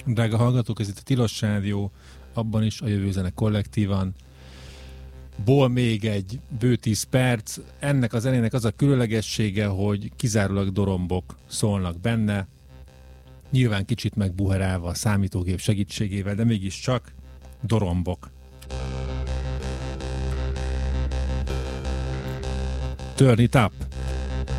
Drága hallgatók, ez itt a Tilos Rádió, abban is a Jövő Zene kollektívan. Ból még egy bő 10 perc. Ennek a zenének az a különlegessége, hogy kizárólag dorombok szólnak benne, nyilván kicsit megbuherálva a számítógép segítségével, de mégiscsak dorombok. Turn it up!